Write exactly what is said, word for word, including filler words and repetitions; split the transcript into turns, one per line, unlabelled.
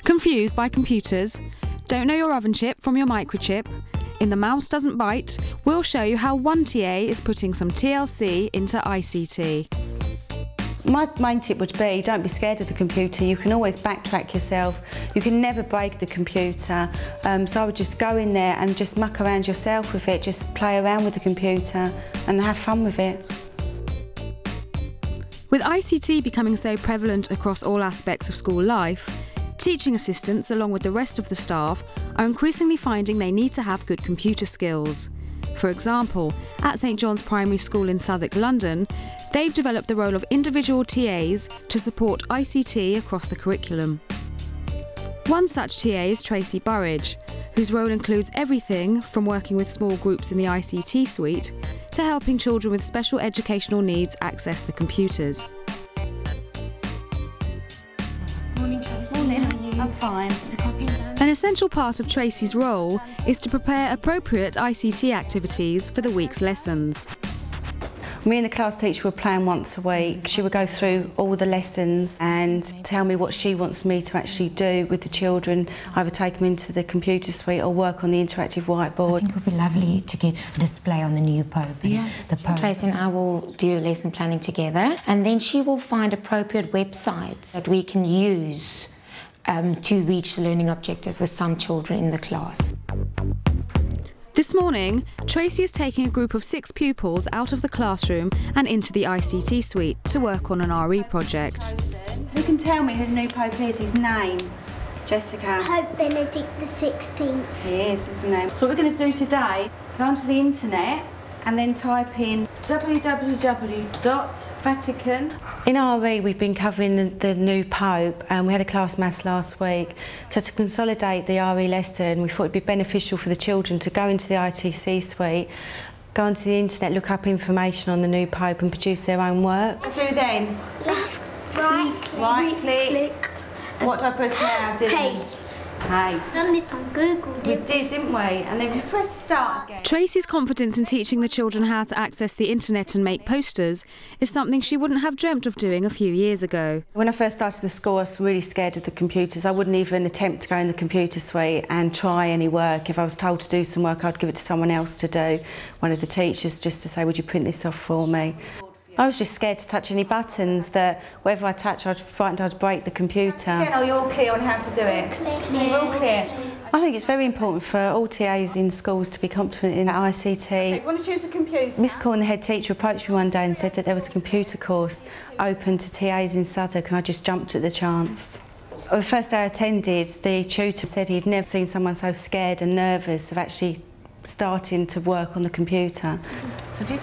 Confused by computers? Don't know your oven chip from your microchip? In The Mouse Doesn't Bite, we'll show you how one T A is putting some T L C into I C T.
My main tip would be, don't be scared of the computer. You can always backtrack yourself. You can never break the computer. Um, so I would just go in there and just muck around yourself with it, just play around with the computer and have fun with it.
With I C T becoming so prevalent across all aspects of school life, teaching assistants, along with the rest of the staff, are increasingly finding they need to have good computer skills. For example, at St John's Primary School in Southwark, London, they've developed the role of individual T As to support I C T across the curriculum. One such T A is Tracy Burridge, whose role includes everything from working with small groups in the I C T suite to helping children with special educational needs access the computers.
Morning, Tracy.
Morning.
How are you?
I'm fine.
Is the copy done?
An essential part of Tracy's role is to prepare appropriate I C T activities for the week's lessons.
Me and the class teacher would plan once a week. She would go through all the lessons and tell me what she wants me to actually do with the children, either take them into the computer suite or work on the interactive whiteboard.
I think it would be lovely to get a display on the new Pope.
Yeah.
The Pope. Tracy and I will do the lesson planning together, and then she will find appropriate websites that we can use um, to reach the learning objective with some children in the class.
This morning, Tracy is taking a group of six pupils out of the classroom and into the I C T suite to work on an R E project.
Who can tell me who the new Pope is, his name? Jessica.
Pope Benedict the sixteenth.
He is, isn't he? So what we're going to do today, go onto the internet and then type in w w w dot vatican. In R E we've been covering the, the new Pope, and we had a class maths last week. So to consolidate the R E lesson, we thought it'd be beneficial for the children to go into the I T C suite, go onto the internet, look up information on the new Pope and produce their own work. What do do then?
Right click.
Right click.
click.
What do I press now? Do
Paste.
Paste.
Done this on Google,
We
didn't
did, didn't we? And then we press start again.
Tracy's confidence in teaching the children how to access the internet and make posters is something she wouldn't have dreamt of doing a few years ago.
When I first started the school, I was really scared of the computers. I wouldn't even attempt to go in the computer suite and try any work. If I was told to do some work, I'd give it to someone else to do, one of the teachers, just to say, would you print this off for me? I was just scared to touch any buttons, that whatever I touch, I'd frightened I'd break the computer. Are you all clear on how to do it?
Clear.
We're all clear. I think it's very important for all T As in schools to be competent in I C T. Okay, you want to choose a computer? Miss Corn, the head teacher, approached me one day and said that there was a computer course open to T As in Southwark, and I just jumped at the chance. The first day I attended, the tutor said he'd never seen someone so scared and nervous of actually starting to work on the computer. So if you